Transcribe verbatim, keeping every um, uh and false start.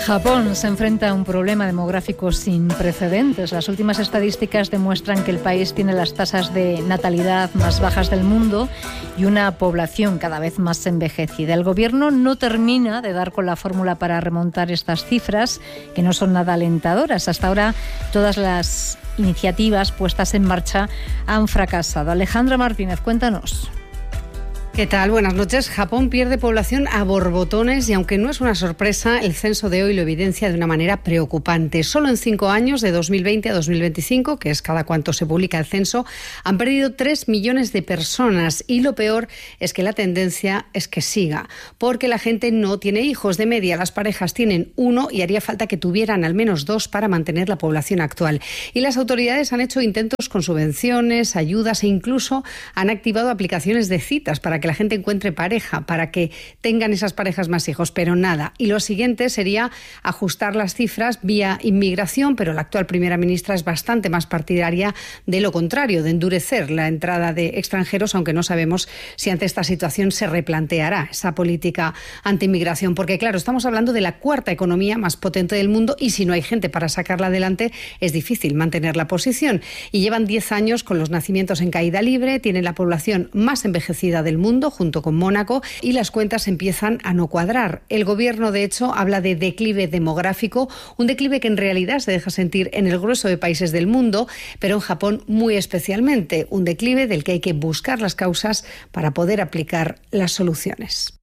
Japón se enfrenta a un problema demográfico sin precedentes. Las últimas estadísticas demuestran que el país tiene las tasas de natalidad más bajas del mundo y una población cada vez más envejecida. El gobierno no termina de dar con la fórmula para remontar estas cifras, que no son nada alentadoras. Hasta ahora todas las iniciativas puestas en marcha han fracasado. Alejandra Martínez, cuéntanos. ¿Qué tal? Buenas noches. Japón pierde población a borbotones y aunque no es una sorpresa, el censo de hoy lo evidencia de una manera preocupante. Solo en cinco años, de dos mil veinte a dos mil veinticinco, que es cada cuanto se publica el censo, han perdido tres millones de personas y lo peor es que la tendencia es que siga, porque la gente no tiene hijos. De media, las parejas tienen uno y haría falta que tuvieran al menos dos para mantener la población actual. Y las autoridades han hecho intentos con subvenciones, ayudas e incluso han activado aplicaciones de citas para que la gente encuentre pareja, para que tengan esas parejas más hijos, pero nada. Y lo siguiente sería ajustar las cifras vía inmigración, pero la actual primera ministra es bastante más partidaria de lo contrario, de endurecer la entrada de extranjeros, aunque no sabemos si ante esta situación se replanteará esa política anti-inmigración, porque claro, estamos hablando de la cuarta economía más potente del mundo y si no hay gente para sacarla adelante es difícil mantener la posición. Y llevan diez años con los nacimientos en caída libre, tienen la población más envejecida del mundo, junto con Mónaco, y las cuentas empiezan a no cuadrar. El gobierno, de hecho, habla de declive demográfico, un declive que en realidad se deja sentir en el grueso de países del mundo, pero en Japón muy especialmente, un declive del que hay que buscar las causas para poder aplicar las soluciones.